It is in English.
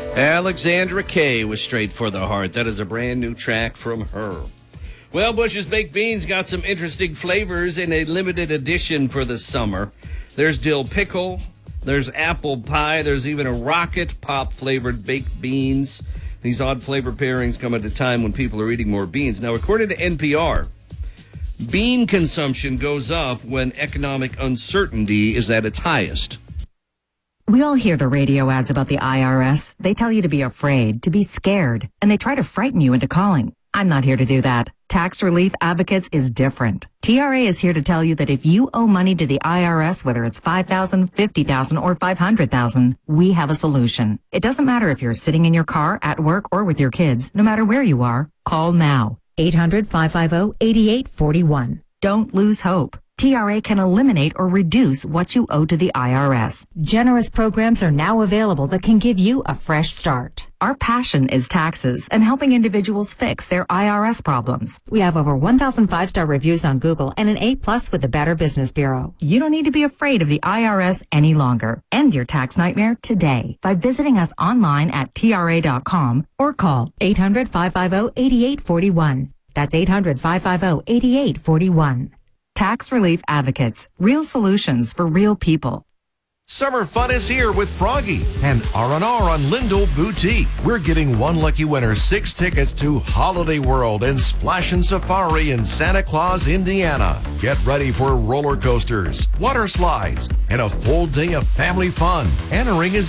Alexandra Kay was Straight for the Heart. That is a brand new track from her. Well, Bush's Baked Beans got some interesting flavors in a limited edition for the summer. There's dill pickle, there's apple pie, there's even a rocket pop flavored baked beans. These odd flavor pairings come at a time when people are eating more beans. Now, according to NPR, bean consumption goes up when economic uncertainty is at its highest. We all hear the radio ads about the IRS. They tell you to be afraid, to be scared, and they try to frighten you into calling. I'm not here to do that. Tax Relief Advocates is different. TRA is here to tell you that if you owe money to the IRS, whether it's $5,000, $50,000, or $500,000, we have a solution. It doesn't matter if you're sitting in your car, at work, or with your kids. No matter where you are, call now. 800-550-8841. Don't lose hope. TRA can eliminate or reduce what you owe to the IRS. Generous programs are now available that can give you a fresh start. Our passion is taxes and helping individuals fix their IRS problems. We have over 1,000 five-star reviews on Google and an A+ with the Better Business Bureau. You don't need to be afraid of the IRS any longer. End your tax nightmare today by visiting us online at TRA.com or call 800-550-8841. That's 800-550-8841. Tax Relief Advocates. Real solutions for real people. Summer fun is here with Froggy and R&R on Lindell Boutique. We're giving one lucky winner 6 tickets to Holiday World and Splashin' Safari in Santa Claus, Indiana. Get ready for roller coasters, water slides, and a full day of family fun. Entering is